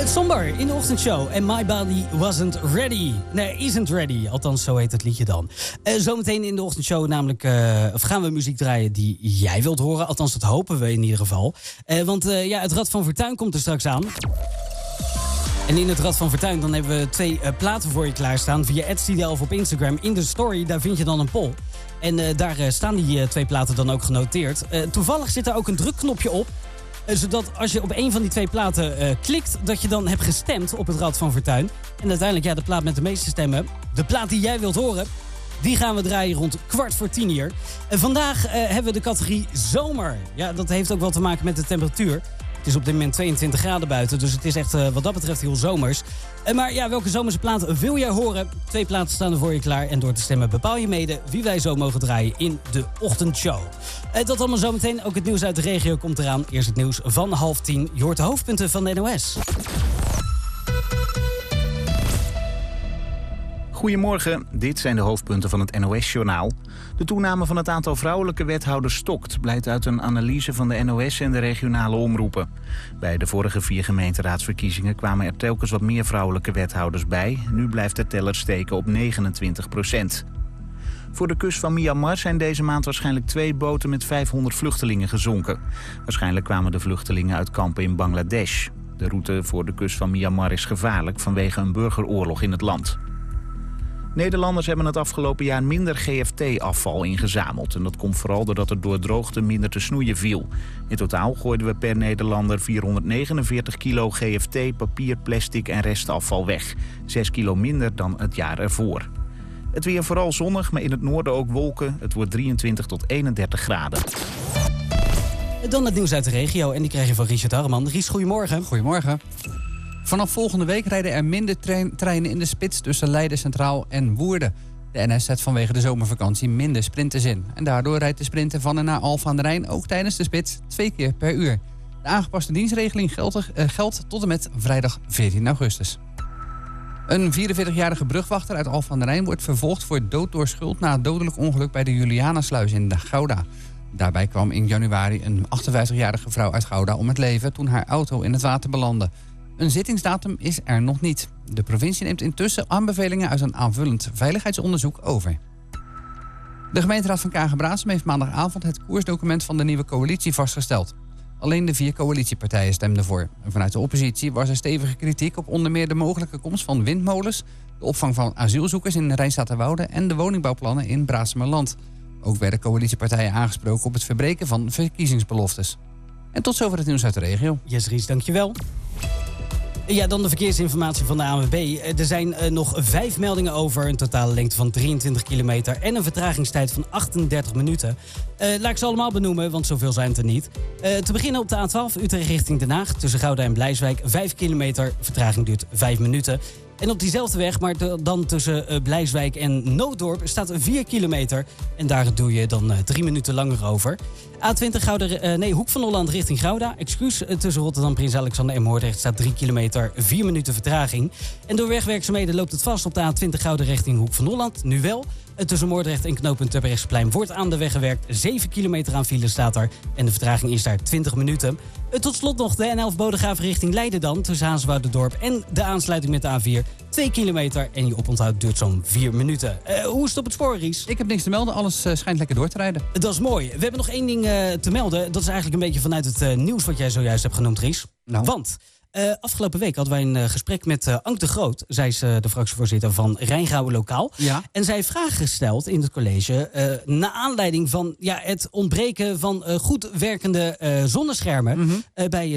Somber in de ochtendshow. En My Body Wasn't Ready. Nee, Isn't Ready. Althans, zo heet het liedje dan. Zometeen in de ochtendshow namelijk gaan we muziek draaien die jij wilt horen. Althans, dat hopen we in ieder geval. Want het Rad van Fortuin komt er straks aan. En in het Rad van Fortuin dan hebben we 2 platen voor je klaarstaan. Via @studio11 op Instagram. In de story, daar vind je dan een poll. En daar staan die 2 platen dan ook genoteerd. Toevallig zit er ook een drukknopje op. Zodat als je op een van die 2 platen klikt, dat je dan hebt gestemd op het Rad van Fortuin. En uiteindelijk, de plaat met de meeste stemmen, de plaat die jij wilt horen, die gaan we draaien rond 9:15 hier. En vandaag hebben we de categorie zomer. Ja, dat heeft ook wel te maken met de temperatuur. Het is op dit moment 22 graden buiten, dus het is echt wat dat betreft heel zomers. Maar ja, welke zomerse plaat wil jij horen? 2 platen staan er voor je klaar en door te stemmen bepaal je mede wie wij zo mogen draaien in de ochtendshow. Dat allemaal zometeen. Ook het nieuws uit de regio komt eraan. Eerst het nieuws van 9:30. Je hoort de hoofdpunten van de NOS. Goedemorgen, dit zijn de hoofdpunten van het NOS-journaal. De toename van het aantal vrouwelijke wethouders stokt, blijkt uit een analyse van de NOS en de regionale omroepen. Bij de vorige 4 gemeenteraadsverkiezingen kwamen er telkens wat meer vrouwelijke wethouders bij. Nu blijft de teller steken op 29%. Voor de kust van Myanmar zijn deze maand waarschijnlijk 2 boten met 500 vluchtelingen gezonken. Waarschijnlijk kwamen de vluchtelingen uit kampen in Bangladesh. De route voor de kust van Myanmar is gevaarlijk vanwege een burgeroorlog in het land. Nederlanders hebben het afgelopen jaar minder GFT-afval ingezameld. En dat komt vooral doordat er door droogte minder te snoeien viel. In totaal gooiden we per Nederlander 449 kilo GFT, papier, plastic en restafval weg. 6 kilo minder dan het jaar ervoor. Het weer vooral zonnig, maar in het noorden ook wolken. Het wordt 23 tot 31 graden. Dan het nieuws uit de regio en die krijg je van Richard Harreman. Ries, goedemorgen. Goedemorgen. Vanaf volgende week rijden er minder treinen in de spits tussen Leiden Centraal en Woerden. De NS zet vanwege de zomervakantie minder sprinters in. En daardoor rijdt de sprinter van en naar Alphen aan de Rijn ook tijdens de spits 2 keer per uur. De aangepaste dienstregeling geldt tot en met vrijdag 14 augustus. Een 44-jarige brugwachter uit Alphen aan de Rijn wordt vervolgd voor dood door schuld na het dodelijk ongeluk bij de Julianasluis in Gouda. Daarbij kwam in januari een 58-jarige vrouw uit Gouda om het leven toen haar auto in het water belandde. Een zittingsdatum is er nog niet. De provincie neemt intussen aanbevelingen uit een aanvullend veiligheidsonderzoek over. De gemeenteraad van Kagen-Braansum heeft maandagavond het koersdocument van de nieuwe coalitie vastgesteld. Alleen de 4 coalitiepartijen stemden voor. Vanuit de oppositie was er stevige kritiek op onder meer de mogelijke komst van windmolens, de opvang van asielzoekers in Rijnstaterwoude en de woningbouwplannen in Braasemerland. Ook werden coalitiepartijen aangesproken op het verbreken van verkiezingsbeloftes. En tot zover het nieuws uit de regio. Yes, Ries, dankjewel. Ja, dan de verkeersinformatie van de ANWB. Er zijn nog 5 meldingen over. Een totale lengte van 23 kilometer. En een vertragingstijd van 38 minuten. Laat ik ze allemaal benoemen, want zoveel zijn het er niet. Te beginnen op de A12 Utrecht richting Den Haag. Tussen Gouda en Blijswijk. 5 kilometer. Vertraging duurt 5 minuten. En op diezelfde weg, maar dan tussen Blijswijk en Nooddorp, staat 4 kilometer. En daar doe je dan 3 minuten langer over. A20 Hoek van Holland richting Gouda. Excuus, tussen Rotterdam, Prins Alexander en Moordrecht staat 3 kilometer, 4 minuten vertraging. En door wegwerkzaamheden loopt het vast op de A20 Gouda richting Hoek van Holland. Nu wel. Tussen Moordrecht en knooppunt Terbrechtseplein wordt aan de weg gewerkt. 7 kilometer aan file staat er. En de vertraging is daar 20 minuten. Tot slot nog de N11 Bodegraven richting Leiden dan. Tussen Hazenwouderdorp en de aansluiting met de A4. 2 kilometer en je oponthoud duurt zo'n 4 minuten. Hoe is het op het spoor, Ries? Ik heb niks te melden, alles schijnt lekker door te rijden. Dat is mooi. We hebben nog 1 ding te melden. Dat is eigenlijk een beetje vanuit het nieuws wat jij zojuist hebt genoemd, Ries. Nou. Want afgelopen week hadden wij een gesprek met Ank de Groot. Zij is de fractievoorzitter van Rijngouwen Lokaal. Ja. En zij heeft vragen gesteld in het college naar aanleiding van het ontbreken van goed werkende zonneschermen bij